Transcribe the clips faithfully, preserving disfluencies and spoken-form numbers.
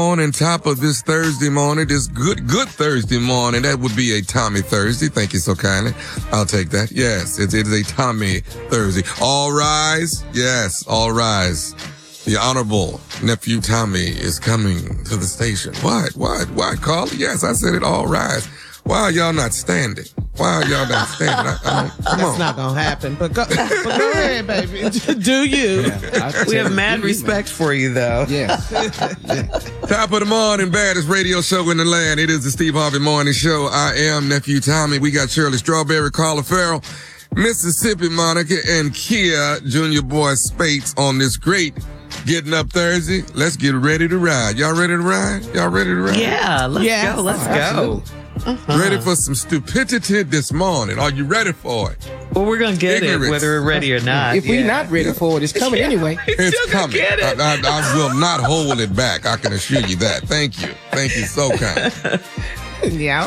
On top of this Thursday morning, this good, good Thursday morning, that would be a Tommy Thursday. Thank you so kindly. I'll take that. Yes, it, it is a Tommy Thursday. All rise. Yes, all rise. The Honorable Nephew Tommy is coming to the station. What? What? What, Carla? Yes, I said it. All rise. Why are y'all not standing? Why are y'all not standing? I, I don't, come That's on. not gonna happen. But go, but go ahead, baby. Do you? Yeah, we have mad respect for you, though. Yeah. yeah. Top of the morning, baddest radio show in the land. It is the Steve Harvey Morning Show. I am Nephew Tommy. We got Shirley Strawberry, Carla Farrell, Mississippi Monica, and Kia Junior Boy Spates on this great Getting Up Thursday. Let's get ready to ride. Y'all ready to ride? Y'all ready to ride? Yeah, let's yes. go. Let's Absolutely. go. Uh-huh. Ready for some stupidity this morning? Are you ready for it? Well, we're going to get Ignorance. it whether we're ready or not. If yeah. we're not ready for it, it's coming yeah. anyway. It's coming. Get it. I, I, I will not hold it back. I can assure you that. Thank you. Thank you so kind. Yeah.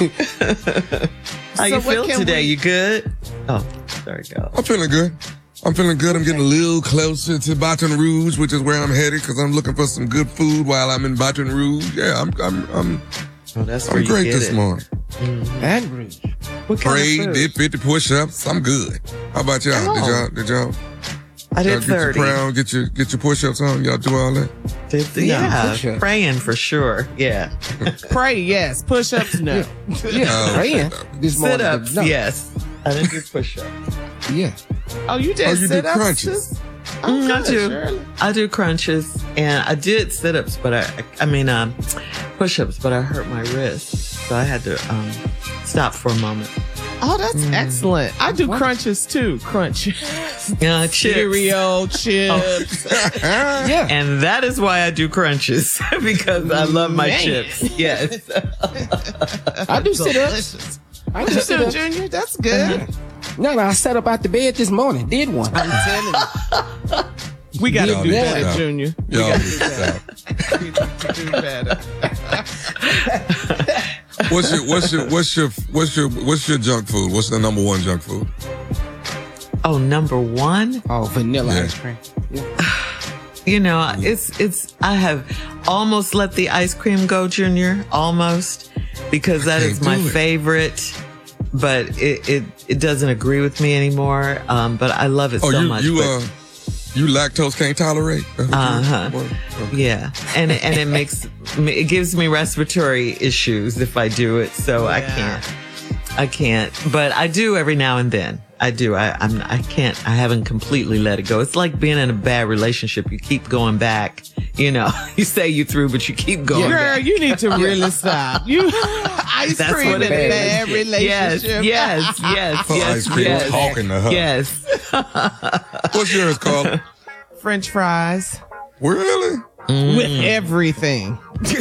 How So you what feel can today? we- You good? Oh, sorry, go. I'm feeling good. I'm feeling good. I'm getting a little closer to Baton Rouge, which is where I'm headed because I'm looking for some good food while I'm in Baton Rouge. Yeah, I'm I'm I'm, Oh, that's where I'm you great get this it. morning. And Rouge. What kind Prayed, of food? did fifty push-ups. I'm good. How about y'all? Oh. Did y'all? Did y'all? I y'all did get your thirty. prayer on, get your get your push-ups on. Y'all do all that. Did, Yeah, yeah, push-ups. praying for sure. Yeah. Pray, yes. Push-ups, no. Yeah, Oh. praying this morning. Sit-ups, No. yes. I didn't do push-ups. Yeah. Oh, you did Oh, you do sit-ups? crunches. sis? Oh, Mm, I good, do. Shirley. I do crunches and I did sit-ups, but I, I mean, um, push-ups, but I hurt my wrist, so I had to um, stop for a moment. Oh, that's excellent. I do crunches too. Crunch. Yeah, chips. Cereal, chips. Yeah. And that is why I do crunches because I love my Man. chips. Yes. I do sit-ups. Delicious. I What do you do, sit-ups. Junior? That's good. No, no, I sat up out the bed this morning. Did one. I'm telling you. We got to Y'all do need to better, stop. Junior. We Y'all got need to stop. to do better. What's your what's your what's your what's your what's your junk food? What's the number one junk food? Oh, number one? Oh, vanilla Yeah. ice cream. You know, it's, it's, I have almost let the ice cream go, Junior, almost, because that can't is my do it. favorite, but it, it, it doesn't agree with me anymore. Um, but I love it Oh, so you much. you but- uh you lactose can't tolerate? Uh-huh. Yeah. And, it- and it makes, me- it gives me respiratory issues if I do it. So I Yeah. can't, I can't, but I do every now and then. I do. I, I'm, I can't, I haven't completely let it go. It's like being in a bad relationship. You keep going back, you know, you say you through, but you keep going Girl, back. you need to really stop. You ice That's cream what in it a is. bad relationship. Yes, yes, yes, Oh, yes, ice cream yes. talking to her. Yes. What's yours, Carla? French fries Really? with everything.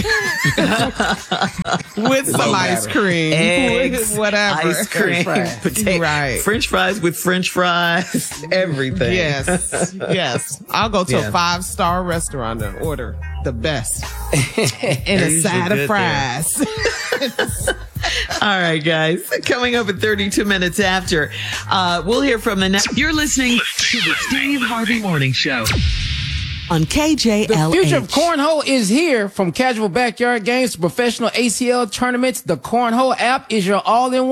With some No ice matter. cream. Eggs, with whatever. ice cream, fries. potato, Right. French fries with French fries, everything. Yes, yes. I'll go to Yeah. a five star restaurant and order the best and They're a usually side of good fries. All right, guys. Coming up at thirty-two minutes after, uh, we'll hear from the next. You're listening to the Steve Harvey Morning Show on K J The L H. future of cornhole is here. From casual backyard games to professional A C L tournaments, the Cornhole app is your all-in-one